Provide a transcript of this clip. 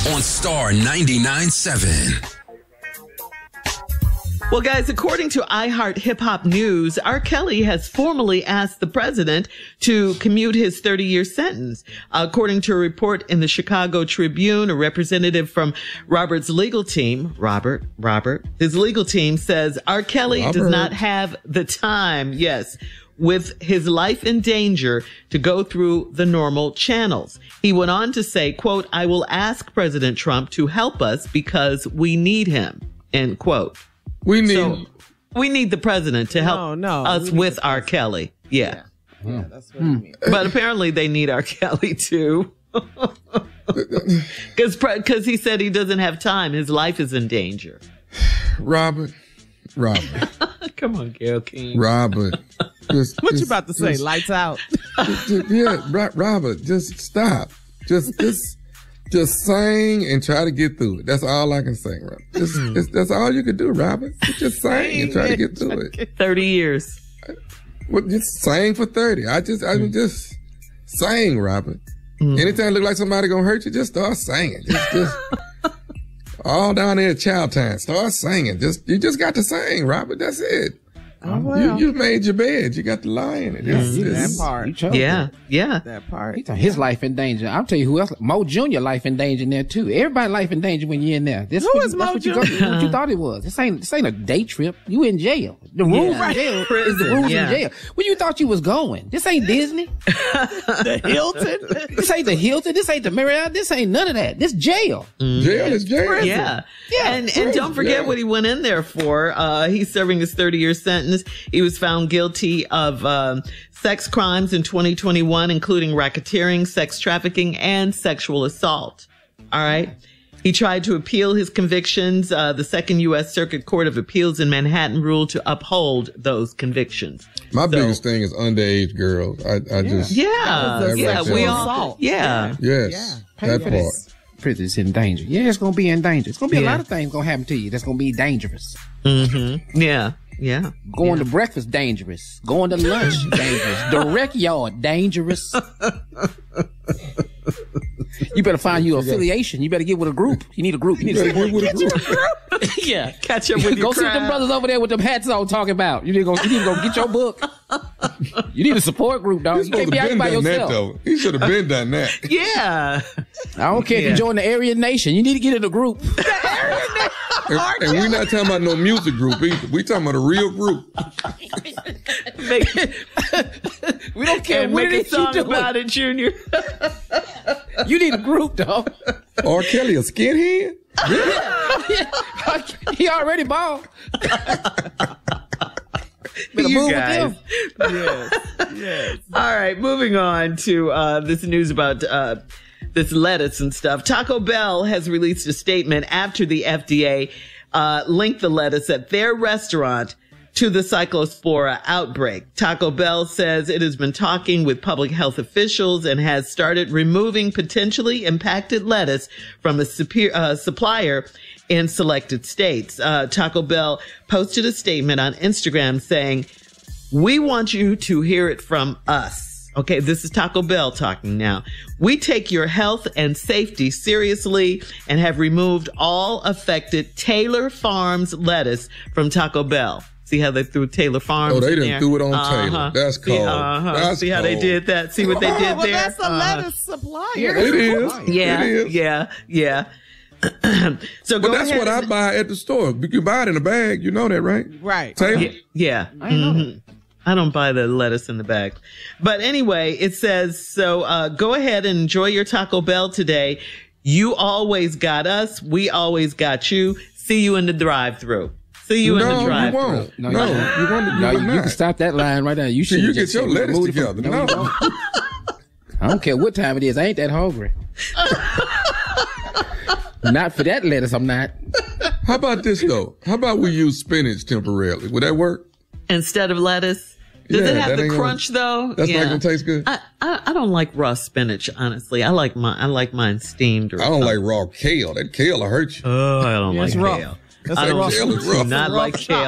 on Star 99.7. Well, guys, according to iHeart Hip Hop News, R. Kelly has formally asked the president to commute his 30-year sentence. According to a report in the Chicago Tribune, a representative from Robert's legal team, his legal team says R. Kelly does not have the time, with his life in danger to go through the normal channels. He went on to say, quote, "I will ask President Trump to help us because we need him," end quote. We need the president to help us with R. Kelly. Yeah, that's what I mean. But apparently they need R. Kelly too. Because he said he doesn't have time. His life is in danger. Robert. Come on, Gayle King. Robert. What you about to say? Lights out. Robert, just stop. Just sing and try to get through it. That's all I can say, Robert. That's all you can do, Robert. Just sing and try to get through it. 30 years. Well, just sing for 30. I just sing, Robert. Anytime it look like somebody gonna hurt you, just start singing. Just all down there at Child Time. Start singing. You just got to sing, Robert. That's it. Oh, well. You made your bed. You got to lie in it. That part. That part. His life in danger. I'll tell you who else. Mo Jr. life in danger in there too. Everybody life in danger when you're in there. Who is Mo Jr.? What you thought it was. This ain't a day trip. You in jail. The rules in jail is the rules in jail. Where you thought you was going? This ain't Disney. The Hilton. This ain't the Hilton. This ain't the Marriott. This ain't none of that. This jail. Jail is jail. Prison. Yeah. And don't forget what he went in there for. He's serving his 30-year sentence. He was found guilty of sex crimes in 2021, including racketeering, sex trafficking, and sexual assault. All right. He tried to appeal his convictions. The Second U.S. Circuit Court of Appeals in Manhattan ruled to uphold those convictions. My biggest thing is underage girls. That part. Prison's in danger. Yeah, it's gonna be in danger. It's gonna be a lot of things gonna happen to you that's gonna be dangerous. Going to breakfast, dangerous. Going to lunch, dangerous. The rec yard, dangerous. You better find your affiliation. You better get with a group. You need a group. You need to get with a group. Catch up with your Go see them brothers over there with them hats on talking about. You need to go get your book. You need a support group, dog. You can't be out by yourself. He should have been done that. Yeah. I don't care if you join the Aryan Nation. You need to get in a group. And we're not talking about no music group either. We talking about a real group. We don't care what it is you do about it, Junior. You need a group, dog. R. Kelly a skinhead? He already bald. You guys. Yes. All right, moving on to this news about this lettuce and stuff. Taco Bell has released a statement after the FDA linked the lettuce at their restaurant to the Cyclospora outbreak. Taco Bell says it has been talking with public health officials and has started removing potentially impacted lettuce from a supplier in selected states. Taco Bell posted a statement on Instagram saying, "We want you to hear it from us." Okay, this is Taco Bell talking now. "We take your health and safety seriously and have removed all affected Taylor Farms lettuce from Taco Bell." See how they threw Taylor Farms in there? Oh, they didn't throw it on Taylor. That's cold. See how they did that? See what they did there? Well, that's a lettuce supplier. It is. Yeah. So but that's what I buy at the store. You can buy it in a bag. You know that, right? Right. Taylor? Yeah. I know that. I don't buy the lettuce in the bag. But anyway, it says, so go ahead and enjoy your Taco Bell today. You always got us. We always got you. See you in the drive-thru. See you in the drive-thru. You won't. No, you can stop that line right there. You should get your lettuce together. No. I don't care what time it is. I ain't that hungry. Not for that lettuce, I'm not. How about this, though? How about we use spinach temporarily? Would that work? Instead of lettuce? Does it have the crunch, though? That's not going to taste good? I don't like raw spinach, honestly. I like mine steamed. I don't like raw kale. That kale will hurt you. Oh, I don't like raw. kale. I do not like kale.